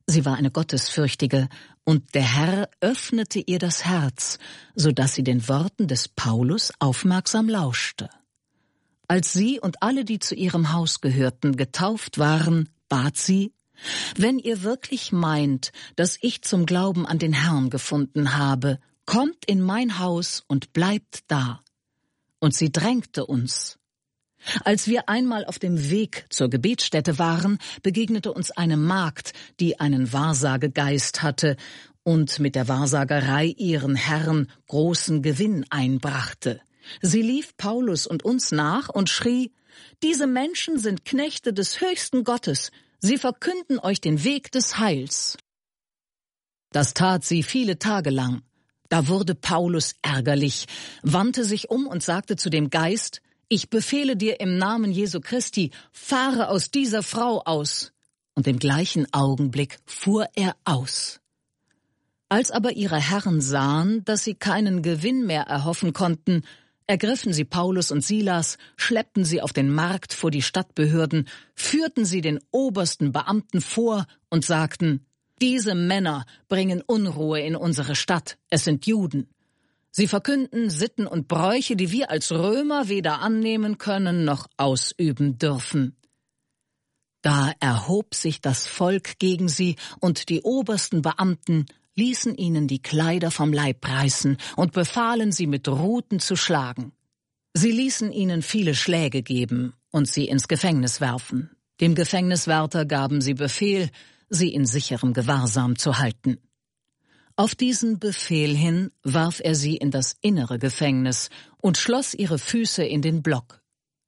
Sie war eine Gottesfürchtige, und der Herr öffnete ihr das Herz, so dass sie den Worten des Paulus aufmerksam lauschte. Als sie und alle, die zu ihrem Haus gehörten, getauft waren, bat sie: »Wenn ihr wirklich meint, dass ich zum Glauben an den Herrn gefunden habe, kommt in mein Haus und bleibt da.« Und sie drängte uns. Als wir einmal auf dem Weg zur Gebetsstätte waren, begegnete uns eine Magd, die einen Wahrsagegeist hatte und mit der Wahrsagerei ihren Herren großen Gewinn einbrachte. Sie lief Paulus und uns nach und schrie: »Diese Menschen sind Knechte des höchsten Gottes. Sie verkünden euch den Weg des Heils.« Das tat sie viele Tage lang. Da wurde Paulus ärgerlich, wandte sich um und sagte zu dem Geist: »Ich befehle dir im Namen Jesu Christi, fahre aus dieser Frau aus.« Und im gleichen Augenblick fuhr er aus. Als aber ihre Herren sahen, dass sie keinen Gewinn mehr erhoffen konnten, ergriffen sie Paulus und Silas, schleppten sie auf den Markt vor die Stadtbehörden, führten sie den obersten Beamten vor und sagten: »Diese Männer bringen Unruhe in unsere Stadt, es sind Juden. Sie verkünden Sitten und Bräuche, die wir als Römer weder annehmen können noch ausüben dürfen.« Da erhob sich das Volk gegen sie, und die obersten Beamten ließen ihnen die Kleider vom Leib reißen und befahlen sie mit Ruten zu schlagen. Sie ließen ihnen viele Schläge geben und sie ins Gefängnis werfen. Dem Gefängniswärter gaben sie Befehl, sie in sicherem Gewahrsam zu halten. Auf diesen Befehl hin warf er sie in das innere Gefängnis und schloss ihre Füße in den Block.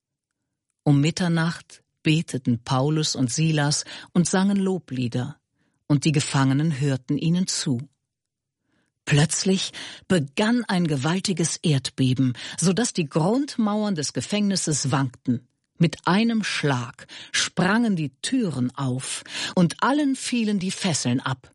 Um Mitternacht beteten Paulus und Silas und sangen Loblieder, und die Gefangenen hörten ihnen zu. Plötzlich begann ein gewaltiges Erdbeben, so dass die Grundmauern des Gefängnisses wankten. Mit einem Schlag sprangen die Türen auf, und allen fielen die Fesseln ab.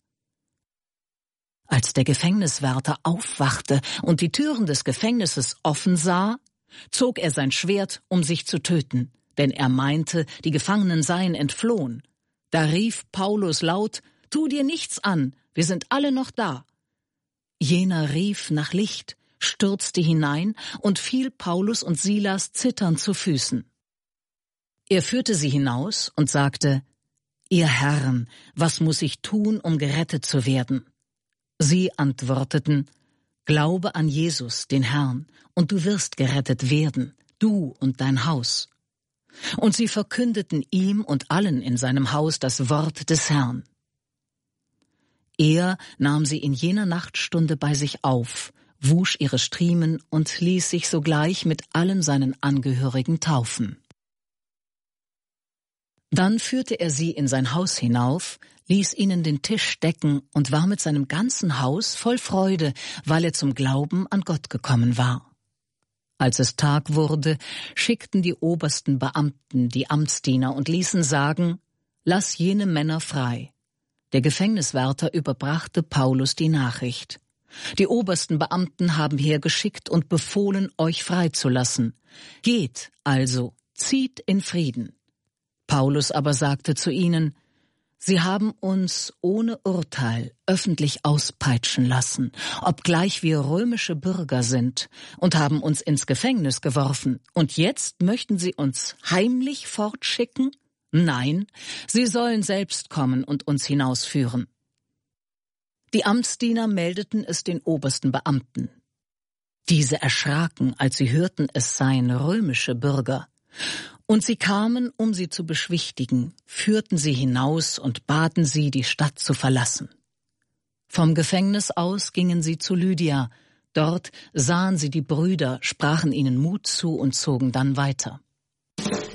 Als der Gefängniswärter aufwachte und die Türen des Gefängnisses offen sah, zog er sein Schwert, um sich zu töten, denn er meinte, die Gefangenen seien entflohen. Da rief Paulus laut: »Tu dir nichts an, wir sind alle noch da.« Jener rief nach Licht, stürzte hinein und fiel Paulus und Silas zitternd zu Füßen. Er führte sie hinaus und sagte: »Ihr Herren, was muss ich tun, um gerettet zu werden?« Sie antworteten: »Glaube an Jesus, den Herrn, und du wirst gerettet werden, du und dein Haus.« Und sie verkündeten ihm und allen in seinem Haus das Wort des Herrn. Er nahm sie in jener Nachtstunde bei sich auf, wusch ihre Striemen und ließ sich sogleich mit allen seinen Angehörigen taufen. Dann führte er sie in sein Haus hinauf, ließ ihnen den Tisch decken und war mit seinem ganzen Haus voll Freude, weil er zum Glauben an Gott gekommen war. Als es Tag wurde, schickten die obersten Beamten die Amtsdiener und ließen sagen: »Lass jene Männer frei.« Der Gefängniswärter überbrachte Paulus die Nachricht: »Die obersten Beamten haben hergeschickt und befohlen, euch freizulassen. Geht also, zieht in Frieden.« Paulus aber sagte zu ihnen: »Sie haben uns ohne Urteil öffentlich auspeitschen lassen, obgleich wir römische Bürger sind, und haben uns ins Gefängnis geworfen. Und jetzt möchten Sie uns heimlich fortschicken? Nein, Sie sollen selbst kommen und uns hinausführen.« Die Amtsdiener meldeten es den obersten Beamten. Diese erschraken, als sie hörten, es seien römische Bürger. Und sie kamen, um sie zu beschwichtigen, führten sie hinaus und baten sie, die Stadt zu verlassen. Vom Gefängnis aus gingen sie zu Lydia. Dort sahen sie die Brüder, sprachen ihnen Mut zu und zogen dann weiter.